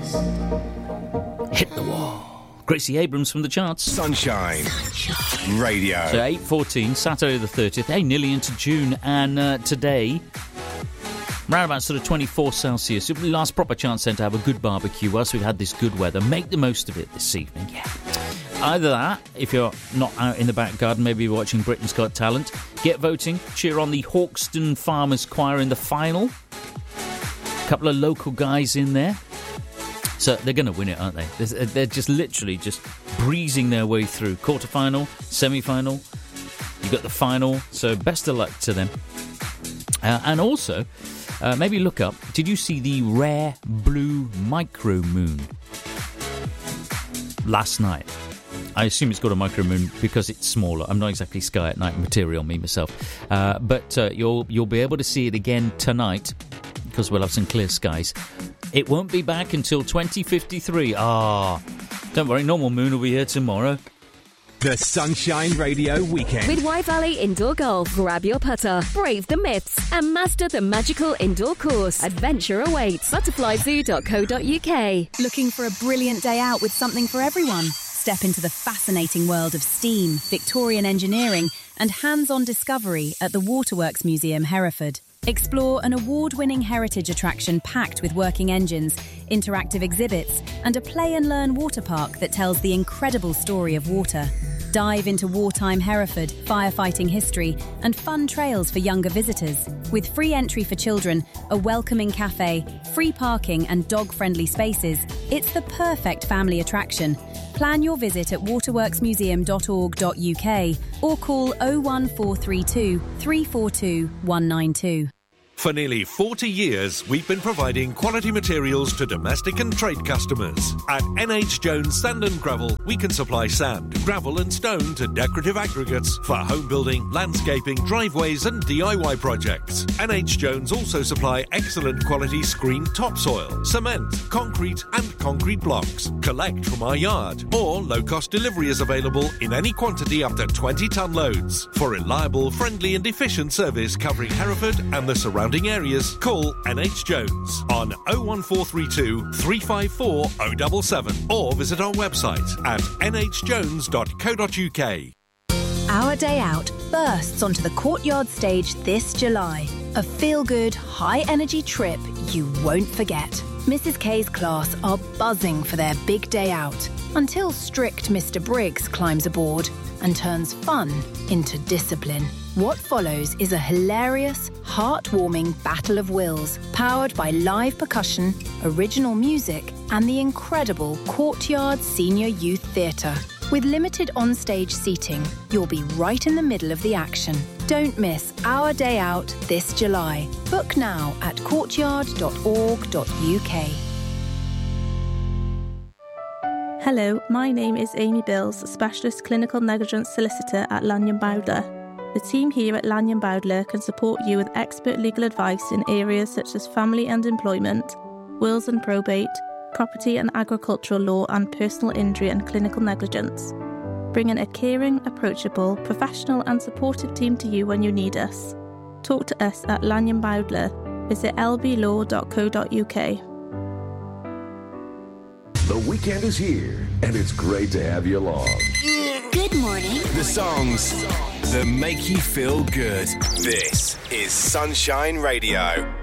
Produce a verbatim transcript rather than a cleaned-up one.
Hit the wall. Gracie Abrams from the charts. Sunshine, Sunshine. Radio. So eight fourteen, Saturday the thirtieth. Hey, nearly into June. And uh, today, around about sort of twenty-four Celsius. Last proper chance then to have a good barbecue whilst we've had this good weather. Make the most of it this evening, yeah. Either that, if you're not out in the back garden, maybe you're watching Britain's Got Talent. Get voting. Cheer on the Hawkston Farmers Choir in the final. A couple of local guys in there. So they're going to win it, aren't they? They're just literally just breezing their way through. Quarter-final, semi-final. You've got the final. So best of luck to them. Uh, and also, uh, maybe look up, did you see the rare blue micro moon last night? I assume it's got a micro moon because it's smaller. I'm not exactly Sky at Night material, me, myself. Uh, but uh, you'll you'll be able to see it again tonight because we'll have some clear skies. It won't be back until twenty fifty-three. Ah, don't worry, normal moon will be here tomorrow. The Sunshine Radio Weekend. With Wye Valley Indoor Golf, grab your putter, brave the myths, and master the magical indoor course. Adventure awaits. butterfly zoo dot co dot uk. Looking for a brilliant day out with something for everyone? Step into the fascinating world of steam, Victorian engineering, and hands-on discovery at the Waterworks Museum, Hereford. Explore an award-winning heritage attraction packed with working engines, interactive exhibits, and a play-and-learn water park that tells the incredible story of water. Dive into wartime Hereford, firefighting history, and fun trails for younger visitors. With free entry for children, a welcoming cafe, free parking and dog-friendly spaces, it's the perfect family attraction. Plan your visit at waterworks museum dot org dot uk or call oh one four three two, three four two, one nine two. For nearly forty years, we've been providing quality materials to domestic and trade customers. At N H Jones Sand and Gravel, we can supply sand, gravel and stone to decorative aggregates for home building, landscaping, driveways and D I Y projects. N H Jones also supply excellent quality screened topsoil, cement, concrete and concrete blocks. Collect from our yard or low-cost delivery is available in any quantity up to twenty tonne loads. For reliable, friendly and efficient service covering Hereford and the surrounding areas, call N H Jones on oh one four three two, three five four, oh seven seven or visit our website at n h jones dot co dot uk. Our Day Out bursts onto the Courtyard stage this July. A feel-good, high-energy trip you won't forget. Missus K's class are buzzing for their big day out until strict Mister Briggs climbs aboard and turns fun into discipline. What follows is a hilarious, heartwarming battle of wills, powered by live percussion, original music, and the incredible Courtyard Senior Youth Theatre. With limited on-stage seating, you'll be right in the middle of the action. Don't miss Our Day Out this July. Book now at courtyard dot org dot uk. Hello, my name is Amy Bills, Specialist Clinical Negligence Solicitor at Lanyon Bowdler. The team here at Lanyon Bowdler can support you with expert legal advice in areas such as family and employment, wills and probate, property and agricultural law, and personal injury and clinical negligence. Bringing a caring, approachable, professional and supportive team to you when you need us. Talk to us at Lanyon Bowdler. Visit l b law dot co dot uk. The weekend is here, and it's great to have you along. Good morning. The songs that make you feel good. This is Sunshine Radio.